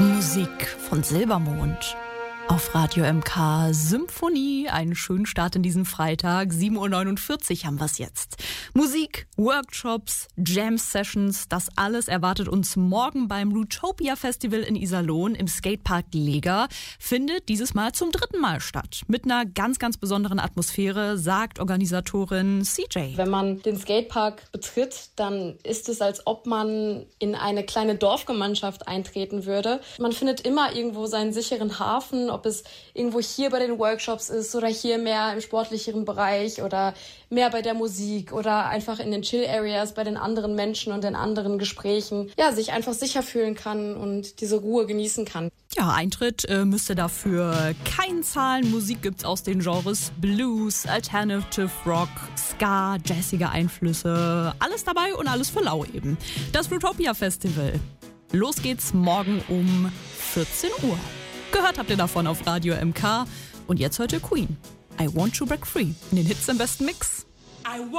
Musik von Silbermond. Auf Radio MK Symphonie, einen schönen Start in diesen Freitag. 7:49 Uhr haben wir es jetzt. Musik, Workshops, Jam-Sessions, das alles erwartet uns morgen beim Rootopia Festival in Iserlohn im Skatepark Lega. Findet dieses Mal zum 3. Mal statt. Mit einer ganz, ganz besonderen Atmosphäre, sagt Organisatorin CJ. Wenn man den Skatepark betritt, dann ist es, als ob man in eine kleine Dorfgemeinschaft eintreten würde. Man findet immer irgendwo seinen sicheren Hafen, ob es irgendwo hier bei den Workshops ist oder hier mehr im sportlicheren Bereich oder mehr bei der Musik oder einfach in den Chill-Areas bei den anderen Menschen und den anderen Gesprächen, ja, sich einfach sicher fühlen kann und diese Ruhe genießen kann. Ja, Eintritt müsste dafür kein zahlen. Musik gibt's aus den Genres Blues, Alternative Rock, Ska, jazzige Einflüsse. Alles dabei und alles für lau eben. Das Rootopia Festival. Los geht's morgen um 14 Uhr. Gehört habt ihr davon auf Radio MK. Und jetzt heute Queen. I Want to Break Free. In den Hits im besten Mix. I want